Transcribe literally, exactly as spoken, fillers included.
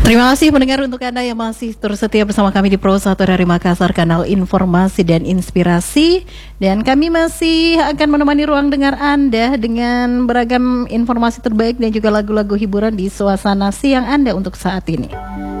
Terima kasih pendengar untuk Anda yang masih terus setia bersama kami di Pro satu dari Makassar, kanal informasi dan inspirasi. Dan kami masih akan menemani ruang dengar Anda dengan beragam informasi terbaik dan juga lagu-lagu hiburan di suasana siang Anda untuk saat ini.